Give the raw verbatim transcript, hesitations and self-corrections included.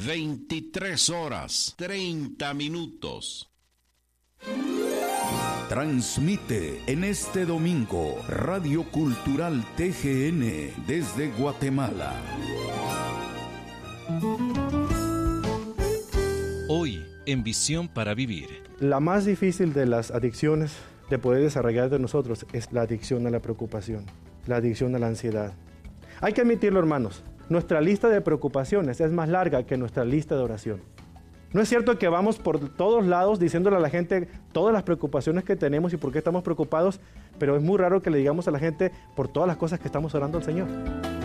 veintitrés horas, treinta minutos. Transmite en este domingo Radio Cultural T G N desde Guatemala. Hoy, en Visión para Vivir. La más difícil de las adicciones de poder desarrollar de nosotros es la adicción a la preocupación, la adicción a la ansiedad. Hay que admitirlo, hermanos, nuestra lista de preocupaciones es más larga que nuestra lista de oración. No es cierto que vamos por todos lados diciéndole a la gente todas las preocupaciones que tenemos y por qué estamos preocupados, pero es muy raro que le digamos a la gente por todas las cosas que estamos orando al Señor.